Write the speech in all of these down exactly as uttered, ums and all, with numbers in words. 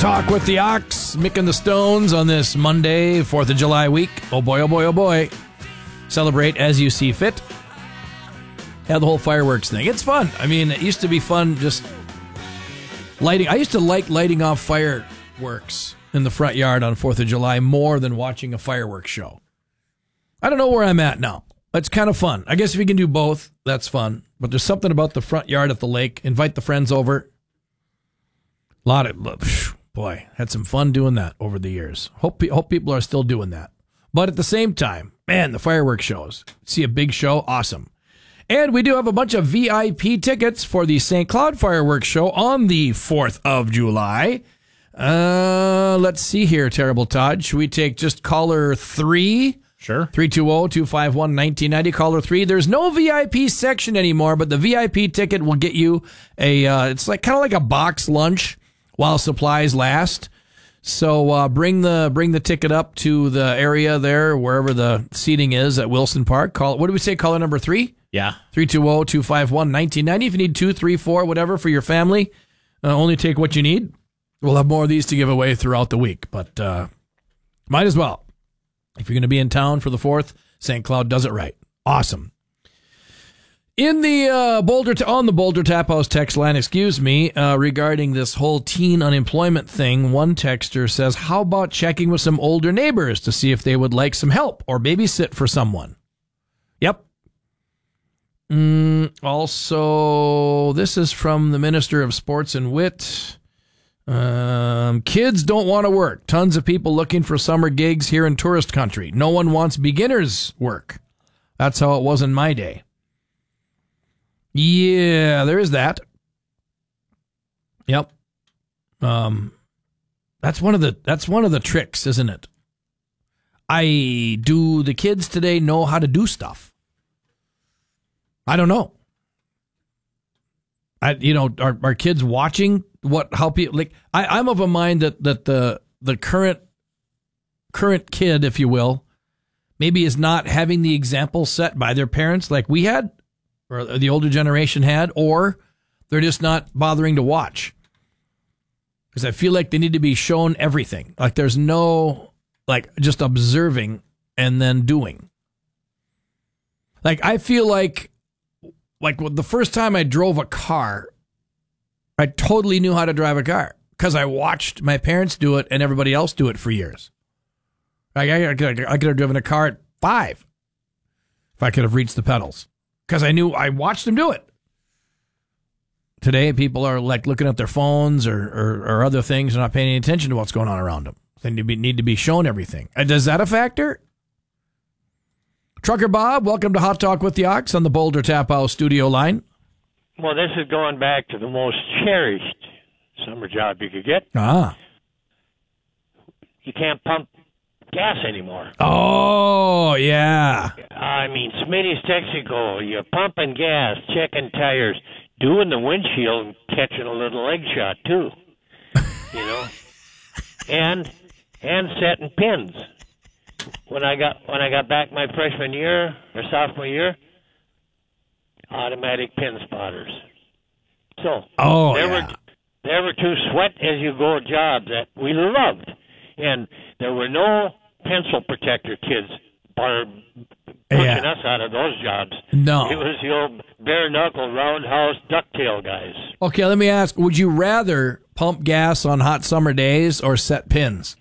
Talk with the Ox, Mick and the Stones on this Monday, fourth of July week. Oh boy, oh boy, oh boy. Celebrate as you see fit. Yeah, the whole fireworks thing. It's fun. I mean, it used to be fun just lighting. I used to like lighting off fireworks in the front yard on fourth of July more than watching a fireworks show. I don't know where I'm at now. It's kind of fun. I guess if you can do both, that's fun. But there's something about the front yard at the lake. Invite the friends over. A lot of... Boy, had some fun doing that over the years. Hope hope people are still doing that. But at the same time, man, the fireworks shows. See a big show? Awesome. And we do have a bunch of V I P tickets for the Saint Cloud Fireworks Show on the fourth of July. Uh, let's see here, Terrible Todd. Should we take just caller three? Sure. three two zero, two five one, one nine nine zero, caller three. There's no V I P section anymore, but the V I P ticket will get you a, uh, it's like kind of like a box lunch while supplies last. So uh, bring the bring the ticket up to the area there, wherever the seating is at Wilson Park. Call. What do we say? Caller number three? Yeah. three two zero, two five one, one nine nine zero. If you need two, three, four, whatever for your family, uh, only take what you need. We'll have more of these to give away throughout the week, but uh, might as well. If you're going to be in town for the fourth, Saint Cloud does it right. Awesome. In the uh, Boulder t- on the Boulder Tap House text line, excuse me, uh, regarding this whole teen unemployment thing, one texter says, "How about checking with some older neighbors to see if they would like some help or babysit for someone?" Yep. Mm, also, this is from the Minister of Sports and Wit. Um, kids don't want to work. Tons of people looking for summer gigs here in tourist country. No one wants beginners work. That's how it was in my day. Yeah, there is that. Yep. Um, that's one of the that's one of the tricks, isn't it? I do the kids today know how to do stuff? I don't know. I you know are are kids watching what how people like? I, I'm of a mind that that the the current current kid, if you will, maybe is not having the example set by their parents like we had, or the older generation had, or they're just not bothering to watch. Because I feel like they need to be shown everything. Like there's no, like just observing and then doing. Like I feel like, like the first time I drove a car, I totally knew how to drive a car because I watched my parents do it and everybody else do it for years. Like I, I, could, I could have driven a car at five if I could have reached the pedals. Because I knew I watched them do it. Today, people are like looking at their phones or, or, or other things and not paying any attention to what's going on around them. They need to be, need to be shown everything. Uh, Is that a factor? Trucker Bob, welcome to Hot Talk with the Ox on the Boulder Tap House studio line. Well, this is going back to the most cherished summer job you could get. Ah. You can't pump gas anymore. Oh, yeah. I mean, Smitty's Texaco, you're pumping gas, checking tires, doing the windshield, and catching a little leg shot, too. You know? and and setting pins. When I got when I got back my freshman year, or sophomore year, automatic pin spotters. So, oh, there, yeah. were, there were two sweat-as-you-go jobs that we loved. And there were no pencil protector kids bar pushing yeah. us out of those jobs. No. It was the old bare-knuckle, roundhouse, ducktail guys. Okay, let me ask, would you rather pump gas on hot summer days or set pins?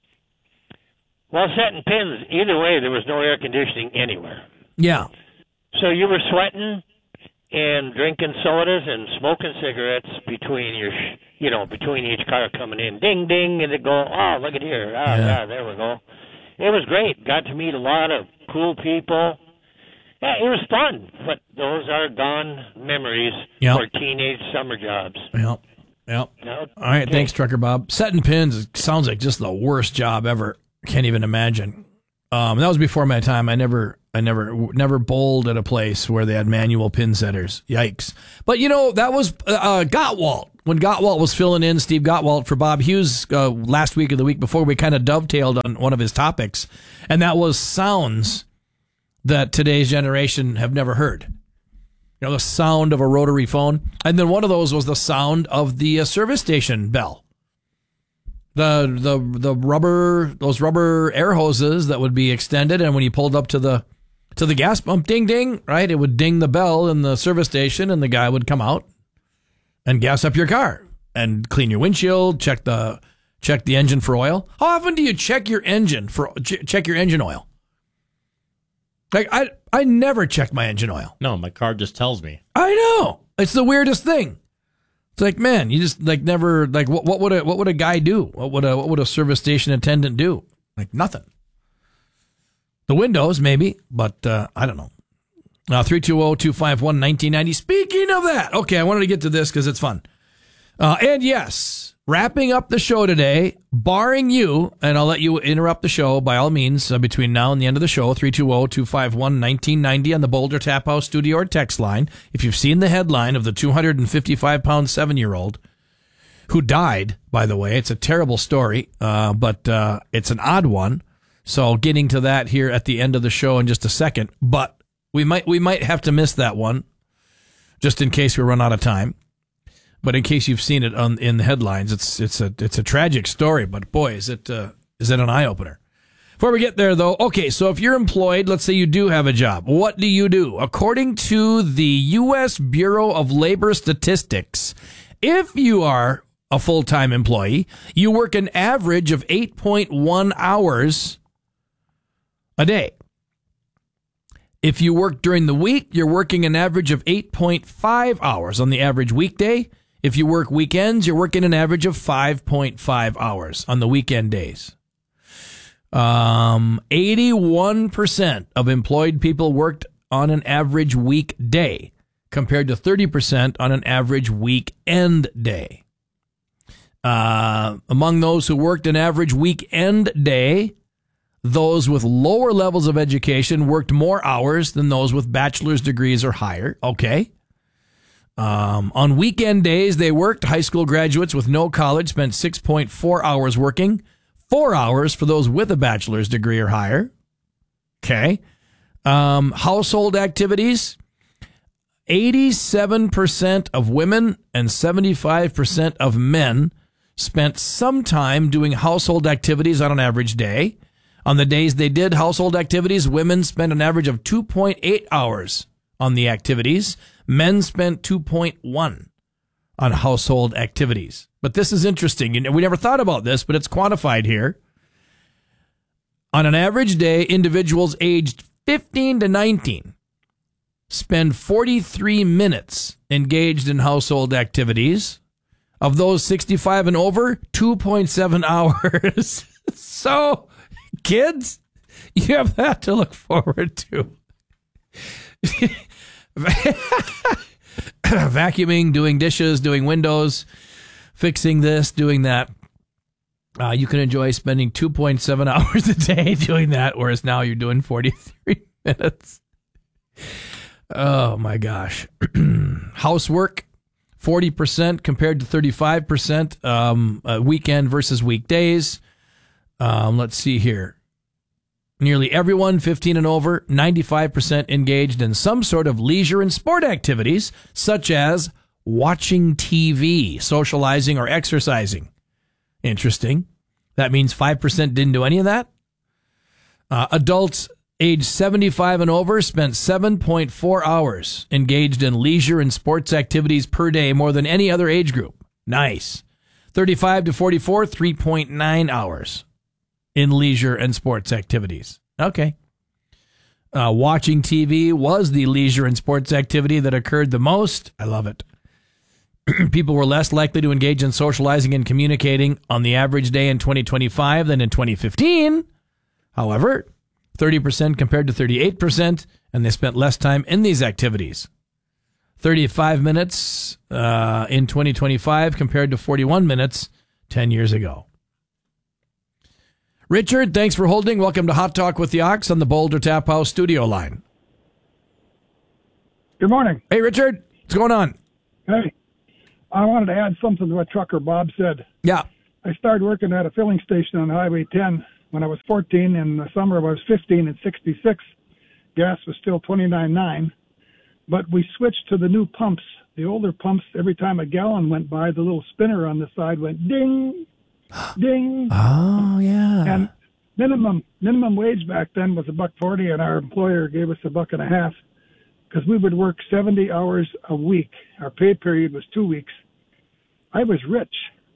Well, setting pins, either way, there was no air conditioning anywhere. Yeah. So you were sweating and drinking sodas and smoking cigarettes between your, you know, between each car coming in. Ding, ding, and it go, oh, look at here. Ah, yeah. yeah, there we go. It was great. Got to meet a lot of cool people. Yeah, it was fun, but those are gone memories yep. for teenage summer jobs. Yep, yep. Now, all right, okay. Thanks, Trucker Bob. Setting pins sounds like just the worst job ever. Can't even imagine. Um, that was before my time. I never, I never, never bowled at a place where they had manual pin setters. Yikes! But you know that was uh, Gottwalt when Gottwalt was filling in, Steve Gottwalt for Bob Hughes uh, last week or the week before. We kind of dovetailed on one of his topics, and that was sounds that today's generation have never heard. You know, the sound of a rotary phone, and then one of those was the sound of the uh, service station bell. The the the rubber those rubber air hoses that would be extended, and when you pulled up to the to the gas pump, ding ding, right? It would ding the bell in the service station, and the guy would come out and gas up your car and clean your windshield, check the check the engine for oil. How often do you check your engine for ch- check your engine oil? Like I I never check my engine oil. No, my car just tells me. I know. It's the weirdest thing. It's like, man, you just like never like what what would a what would a guy do? What would a what would a service station attendant do? Like nothing. The windows maybe, but uh, I don't know. Uh, three two zero, two five one, one nine nine zero. Speaking of that, okay, I wanted to get to this because it's fun. Uh, and yes, wrapping up the show today, barring you, and I'll let you interrupt the show by all means uh, between now and the end of the show, three two zero, two five one, one nine nine zero on the Boulder Tap House studio or text line. If you've seen the headline of the two hundred fifty-five pound seven-year-old who died, by the way, it's a terrible story, uh, but uh, it's an odd one. So getting to that here at the end of the show in just a second, but we might we might have to miss that one just in case we run out of time. But in case you've seen it on in the headlines, it's it's a it's a tragic story. But boy, is it uh, is it an eye opener? Before we get there, though, okay. So if you're employed, let's say you do have a job, what do you do? According to the U S Bureau of Labor Statistics, if you are a full-time employee, you work an average of eight point one hours a day. If you work during the week, you're working an average of eight point five hours on the average weekday. If you work weekends, you're working an average of five point five hours on the weekend days. Um, eighty-one percent of employed people worked on an average weekday compared to thirty percent on an average weekend day. Uh, among those who worked an average weekend day, those with lower levels of education worked more hours than those with bachelor's degrees or higher. Okay. Um, on weekend days, they worked. High school graduates with no college spent six point four hours working, four hours for those with a bachelor's degree or higher. Okay. Um, household activities, eighty-seven percent of women and seventy-five percent of men spent some time doing household activities on an average day. On the days they did household activities, women spent an average of two point eight hours on the activities. Men spent two point one on household activities. But this is interesting. You know, we never thought about this, but it's quantified here. On an average day, individuals aged fifteen to nineteen spend forty-three minutes engaged in household activities. Of those sixty-five and over, two point seven hours. So, kids, you have that to look forward to. Vacuuming, doing dishes, doing windows, fixing this, doing that. Uh, you can enjoy spending two point seven hours a day doing that, whereas now you're doing forty-three minutes. Oh, my gosh. Housework, forty percent compared to thirty-five percent um, uh, weekend versus weekdays. Um, let's see here. Nearly everyone fifteen and over, ninety-five percent engaged in some sort of leisure and sport activities, such as watching T V, socializing, or exercising. Interesting. That means five percent didn't do any of that. Uh, adults age seventy-five and over spent seven point four hours engaged in leisure and sports activities per day, more than any other age group. Nice. thirty-five to forty-four, three point nine hours in leisure and sports activities. Okay. Uh, watching T V was the leisure and sports activity that occurred the most. I love it. People were less likely to engage in socializing and communicating on the average day in twenty twenty-five than in twenty fifteen. However, thirty percent compared to thirty-eight percent, and they spent less time in these activities. thirty-five minutes uh, in twenty twenty-five compared to forty-one minutes ten years ago. Richard, thanks for holding. Welcome to Hot Talk with the Ox on the Boulder Tap House studio line. Good morning. Hey, Richard. What's going on? Hey. I wanted to add something to what Trucker Bob said. Yeah. I started working at a filling station on Highway ten when I was fourteen. In the summer, I was fifteen and sixty-six. Gas was still twenty-nine nine. But we switched to the new pumps. The older pumps, every time a gallon went by, the little spinner on the side went ding. Ding. Oh, yeah. And minimum minimum wage back then was a buck forty, and our employer gave us a buck and a half because we would work seventy hours a week. Our pay period was two weeks. I was rich.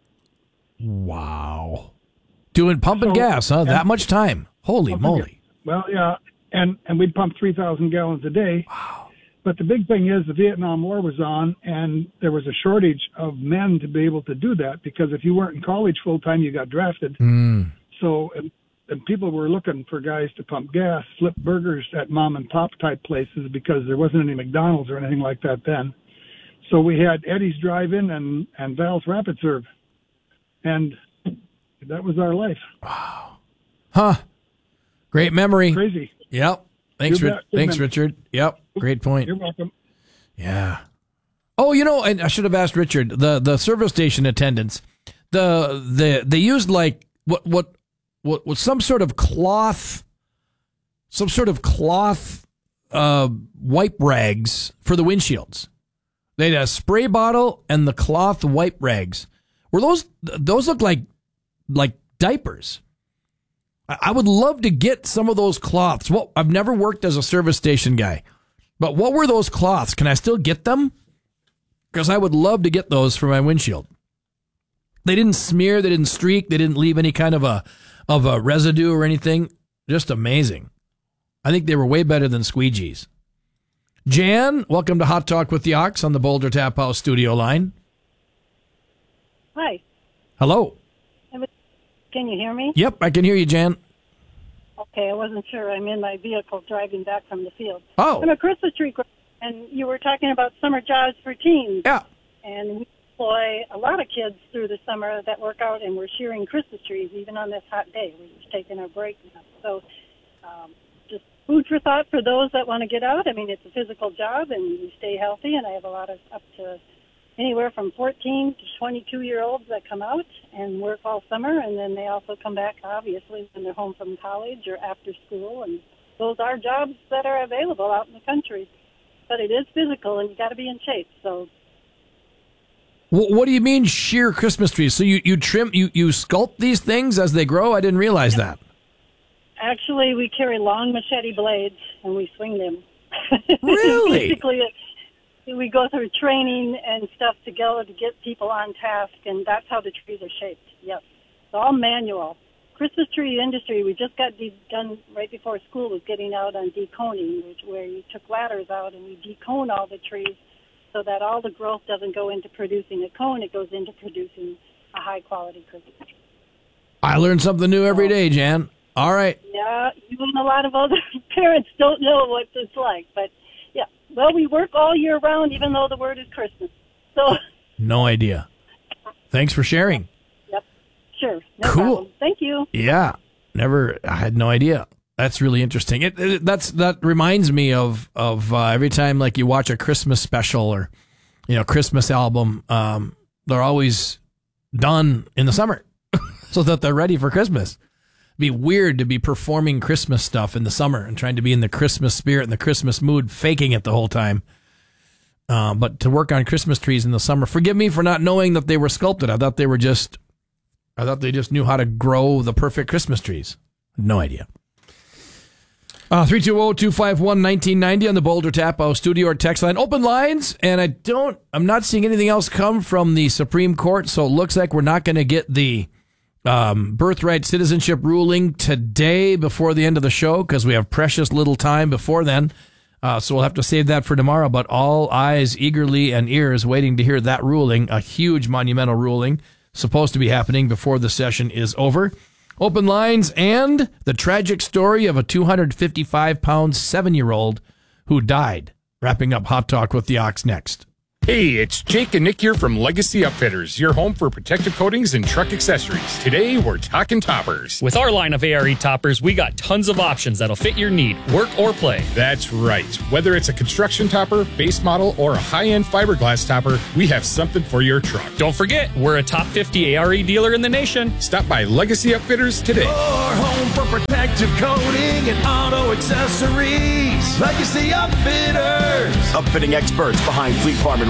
Wow. Doing pumping So- gas, huh? and- That much time. Holy Pumping moly. Well, yeah, and and we'd pump three thousand gallons a day. Wow. But the big thing is the Vietnam War was on, and there was a shortage of men to be able to do that because if you weren't in college full time, you got drafted. Mm. So, and, and people were looking for guys to pump gas, flip burgers at mom and pop type places because there wasn't any McDonald's or anything like that then. So we had Eddie's Drive-In and, and Val's Rapid Serve. And that was our life. Huh. Great memory. Crazy. Yep. Thanks, You Ri- bet. Good Thanks, memory. Richard. Yep. Great point. You're welcome. Yeah. Oh, you know, and I should have asked Richard, the, the service station attendants, the the they used like what what what was some sort of cloth some sort of cloth uh wipe rags for the windshields. They had a spray bottle and the cloth wipe rags. Were those those look like like diapers? I I would love to get some of those cloths. Well, I've never worked as a service station guy. But what were those cloths? Can I still get them? Because I would love to get those for my windshield. They didn't smear, they didn't streak, they didn't leave any kind of a of a residue or anything. Just amazing. I think they were way better than squeegees. Jan, welcome to Hot Talk with the Ox on the Boulder Tap House studio line. Hi. Hello. Can you hear me? Yep, I can hear you, Jan. Okay, I wasn't sure. I'm in my vehicle driving back from the field. Oh. I'm a Christmas tree grower, and you were talking about summer jobs for teens. Yeah. And we employ a lot of kids through the summer that work out, and we're shearing Christmas trees even on this hot day. We're just taking our break now. So um, just food for thought for those that want to get out. I mean, it's a physical job, and you stay healthy, and I have a lot of up to anywhere from fourteen to twenty-two-year-olds that come out and work all summer, and then they also come back, obviously, when they're home from college or after school, and those are jobs that are available out in the country. But it is physical, and you got to be in shape. So, Wh- What do you mean shear Christmas trees? So you, you trim, you, you sculpt these things as they grow? I didn't realize that. actually, we carry long machete blades, and we swing them. Really? Basically, it, we go through training and stuff to go to get people on task, and that's how the trees are shaped. Yes, it's all manual. Christmas tree industry, we just got de- done right before school was getting out on deconing, which, where you took ladders out and we decone all the trees so that all the growth doesn't go into producing a cone, it goes into producing a high-quality Christmas tree. I learn something new every day, Jan. All right. Yeah, you and a lot of other parents don't know what it's like, but yeah. Well, we work all year round, even though the word is Christmas. So, No idea. Thanks for sharing. yep, sure, no Cool. problem. Thank you. Yeah. Never, I had no idea. That's really interesting. It, it that's that reminds me of of uh, every time like you watch a Christmas special or you know Christmas album. Um, they're always done in the summer so that they're ready for Christmas. It'd be weird to be performing Christmas stuff in the summer and trying to be in the Christmas spirit and the Christmas mood, faking it the whole time. Uh, but to work on Christmas trees in the summer, forgive me for not knowing that they were sculpted. I thought they were just, I thought they just knew how to grow the perfect Christmas trees. No idea. Uh, three two zero, two five one, one nine nine zero on the Boulder Tap House studio or text line. Open lines, and I don't, I'm not seeing anything else come from the Supreme Court, so it looks like we're not going to get the um, birthright citizenship ruling today before the end of the show because we have precious little time before then. Uh, so we'll have to save that for tomorrow, but all eyes eagerly and ears waiting to hear that ruling, a huge monumental ruling supposed to be happening before the session is over. Open lines and the tragic story of a two hundred fifty-five pound seven-year-old who died. Wrapping up Hot Talk with the Ox next. Hey, it's Jake and Nick here from Legacy Upfitters, your home for protective coatings and truck accessories. Today, we're talking toppers. With our line of A R E toppers, we got tons of options that'll fit your need, work or play. That's right. Whether it's a construction topper, base model, or a high-end fiberglass topper, we have something for your truck. Don't forget, we're a top fifty A R E dealer in the nation. Stop by Legacy Upfitters today. Your home for protective coating and auto accessories. Legacy Upfitters. Upfitting experts behind Fleet Farm and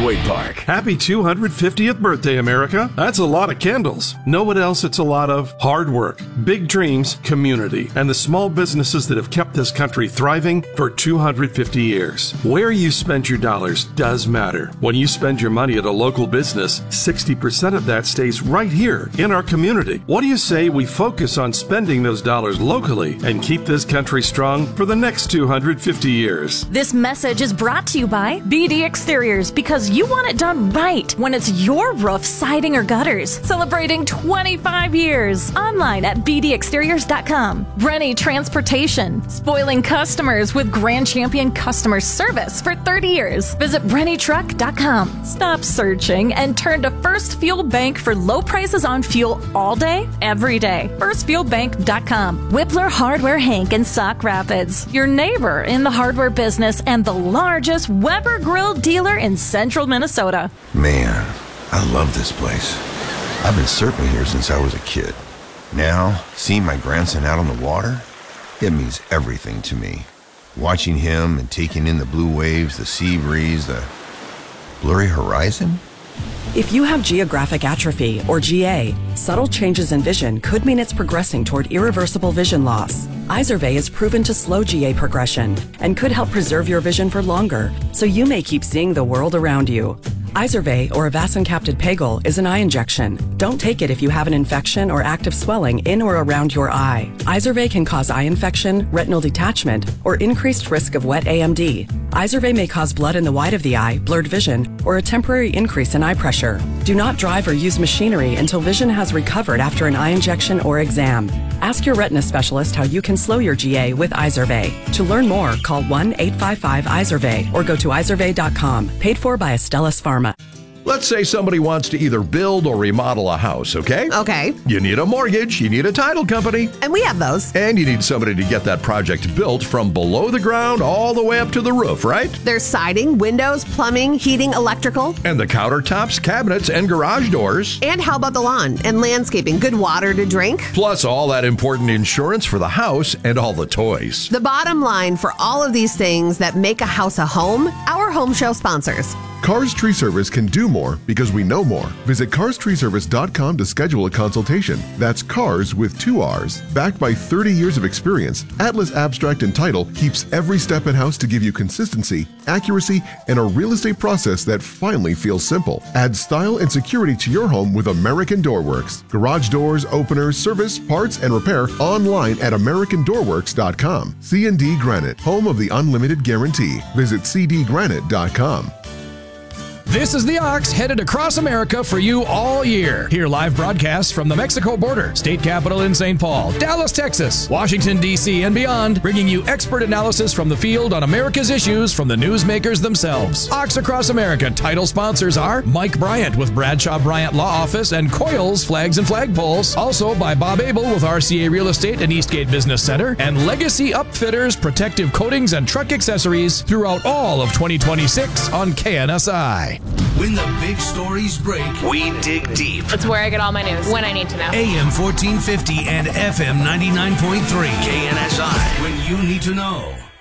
Speedway Park. Happy two hundred fiftieth birthday, America. That's a lot of candles. Know what else it's a lot of? Hard work, big dreams, community, and the small businesses that have kept this country thriving for two hundred fifty years. Where you spend your dollars does matter. When you spend your money at a local business, sixty percent of that stays right here in our community. What do you say we focus on spending those dollars locally and keep this country strong for the next two hundred fifty years? This message is brought to you by B D Exteriors, because you want it done right when it's your roof, siding, or gutters. Celebrating twenty-five years. Online at b d exteriors dot com. Rennie Transportation, spoiling customers with Grand Champion customer service for thirty years. Visit rennie truck dot com. Stop searching and turn to First Fuel Bank for low prices on fuel all day, every day. first fuel bank dot com. Whippler Hardware Hank in Sauk Rapids, your neighbor in the hardware business and the largest Weber Grill dealer in central Minnesota. Man, I love this place. I've been surfing here since I was a kid. Now, seeing my grandson out on the water, it means everything to me. Watching him and taking in the blue waves, the sea breeze, the blurry horizon. If you have geographic atrophy, or G A, subtle changes in vision could mean it's progressing toward irreversible vision loss. Izervay is proven to slow G A progression and could help preserve your vision for longer, so you may keep seeing the world around you. Izervay, or avacincaptad pegol, is an eye injection. Don't take it if you have an infection or active swelling in or around your eye. Izervay can cause eye infection, retinal detachment, or increased risk of wet A M D. Izervay may cause blood in the white of the eye, blurred vision, or a temporary increase in eye pressure. Do not drive or use machinery until vision has recovered after an eye injection or exam. Ask your retina specialist how you can slow your G A with Izervay. To learn more, call one eight five five Izervay or go to izervay dot com. Paid for by Astellas Pharma. Let's say somebody wants to either build or remodel a house, okay? Okay. You need a mortgage, you need a title company. And we have those. And you need somebody to get that project built from below the ground all the way up to the roof, right? There's siding, windows, plumbing, heating, electrical. And the countertops, cabinets, and garage doors. And how about the lawn and landscaping? Good water to drink. Plus all that important insurance for the house and all the toys. The bottom line for all of these things that make a house a home, our home show sponsors. Cars Tree Service can do more because we know more. Visit cars tree service dot com to schedule a consultation. That's cars with two R's. Backed by thirty years of experience, Atlas Abstract and Title keeps every step in-house to give you consistency, accuracy, and a real estate process that finally feels simple. Add style and security to your home with American Door Works. Garage doors, openers, service, parts, and repair online at american door works dot com. C and D Granite, home of the unlimited guarantee. Visit c d granite dot com. This is the Ox, headed across America for you all year. Hear live broadcasts from the Mexico border, state capital in Saint Paul, Dallas, Texas, Washington, D C, and beyond, bringing you expert analysis from the field on America's issues from the newsmakers themselves. Ox Across America title sponsors are Mike Bryant with Bradshaw Bryant Law Office and Coils Flags and Flagpoles. Also by Bob Abel with R C A Real Estate and Eastgate Business Center, and Legacy Upfitters, protective coatings and truck accessories throughout all of twenty twenty-six on K N S I. When the big stories break, we dig deep. It's where I get all my news, when I need to know. A M fourteen fifty and F M ninety-nine point three. K N S I, when you need to know.